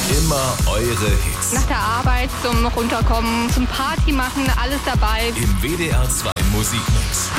Immer eure Hits. Nach der Arbeit zum Runterkommen, zum Party machen, alles dabei. Im WDR 2 Musikmix.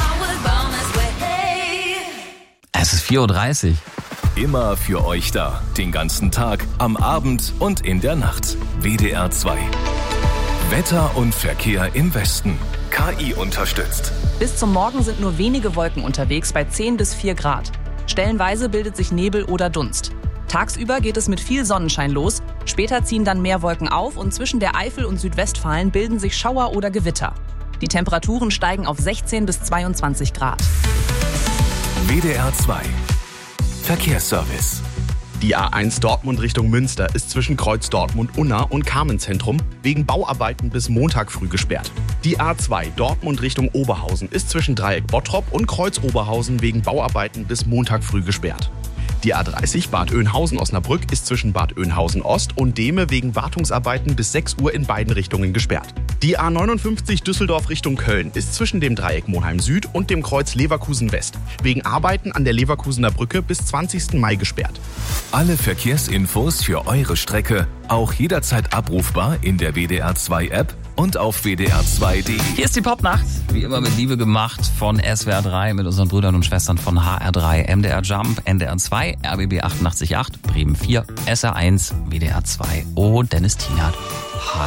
Es ist 4:30 Uhr. Immer für euch da. Den ganzen Tag, am Abend und in der Nacht. WDR 2. Wetter und Verkehr im Westen. KI unterstützt. Bis zum Morgen sind nur wenige Wolken unterwegs bei 10 bis 4 Grad. Stellenweise bildet sich Nebel oder Dunst. Tagsüber geht es mit viel Sonnenschein los. Später ziehen dann mehr Wolken auf und zwischen der Eifel und Südwestfalen bilden sich Schauer oder Gewitter. Die Temperaturen steigen auf 16 bis 22 Grad. WDR 2. Verkehrsservice. Die A1 Dortmund Richtung Münster ist zwischen Kreuz Dortmund-Unna und Carmenzentrum wegen Bauarbeiten bis Montag früh gesperrt. Die A2 Dortmund Richtung Oberhausen ist zwischen Dreieck Bottrop und Kreuz Oberhausen wegen Bauarbeiten bis Montag früh gesperrt. Die A30 Bad Oeynhausen-Osnabrück ist zwischen Bad Oeynhausen-Ost und Dehme wegen Wartungsarbeiten bis 6 Uhr in beiden Richtungen gesperrt. Die A59 Düsseldorf Richtung Köln ist zwischen dem Dreieck Monheim Süd und dem Kreuz Leverkusen West wegen Arbeiten an der Leverkusener Brücke bis 20. Mai gesperrt. Alle Verkehrsinfos für eure Strecke auch jederzeit abrufbar in der WDR 2 App und auf wdr2.de. Hier ist die Popnacht, wie immer mit Liebe gemacht von SWR 3 mit unseren Brüdern und Schwestern von HR3, MDR Jump, NDR 2, RBB 88.8, Bremen 4, SR1, WDR 2 und Dennis Tienert. Hi.